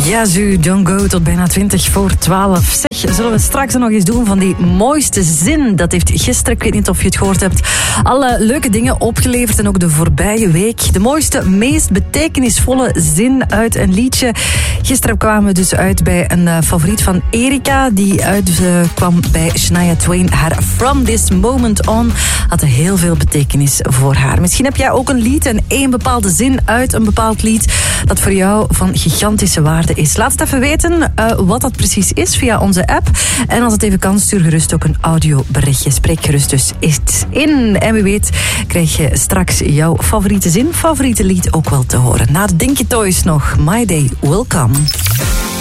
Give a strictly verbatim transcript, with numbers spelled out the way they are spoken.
Ja, zu, don't go tot bijna twintig voor twaalf. Zeg, zullen we straks nog eens doen van die mooiste zin? Dat heeft gisteren, ik weet niet of je het gehoord hebt, alle leuke dingen opgeleverd en ook de voorbije week. De mooiste, meest betekenisvolle zin uit een liedje. Gisteren kwamen we dus uit bij een uh, favoriet van Erika, die uitkwam uh, bij Shania Twain. Haar From This Moment On had heel veel betekenis voor haar. Misschien heb jij ook een lied en één bepaalde zin uit een bepaald lied dat voor jou van gigantische waarde is. Laat het even weten uh, wat dat precies is via onze app. En als het even kan, stuur gerust ook een audioberichtje. Spreek gerust dus iets in. En wie weet krijg je straks jouw favoriete zin, favoriete lied ook wel te horen. Na de Dinky Toys nog. My Day Will Come.